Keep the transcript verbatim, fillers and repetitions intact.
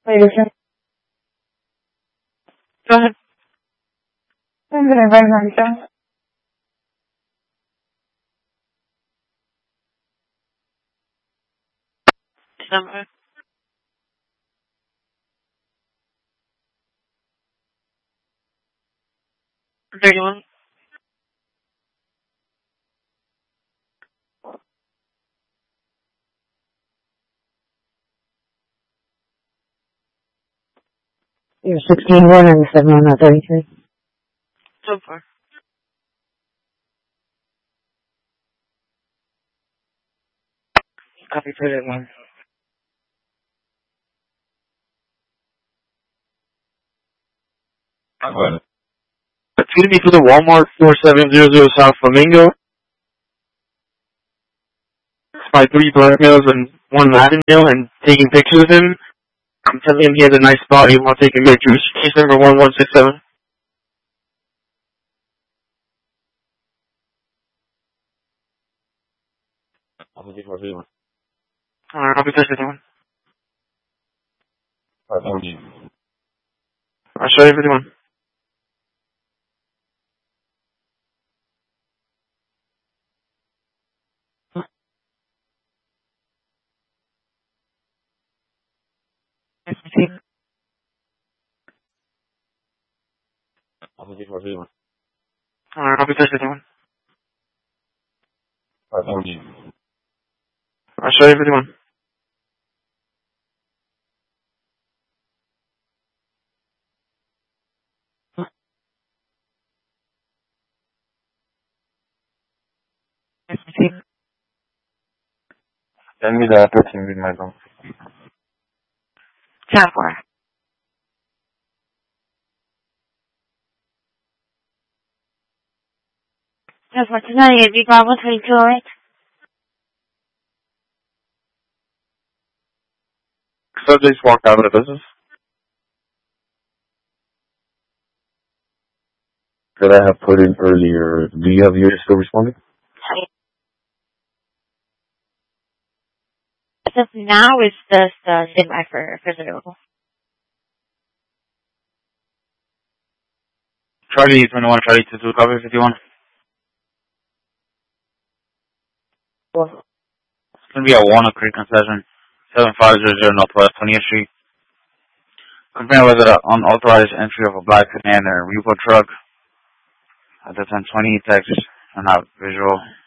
Later, sir. Go ahead. I'm going to invite him on the phone. Number. thirty-one. You're sixteen one and seven one oh thirty-three. So far. Copy for that one. Excuse me, for the Walmart four seven zero zero South Flamingo. By three black males and one Latin male and taking pictures of him. I'm telling him he has a nice spot. He wants taking pictures. Case number one one six seven. Alright, I'll be touching with one. I'll show you everyone. Alright, I'll be touching with one. I'll show you everyone. Send me the thirteen with my phone. ten four. That's what tonight is. You got one twenty-two, alright? Subjects walked out of the business. That I have put in earlier. Do you have yours still responding? As of now, it's just uh, standby for for available. Charlie twenty-one, Charlie two two, copy fifty-one. Well, It's going to be at Walnut Creek concession, seven five zero zero Northwest twentieth Street. Confirm whether the unauthorized entry of a black sedan or repo truck at the ten twenty text and not visual.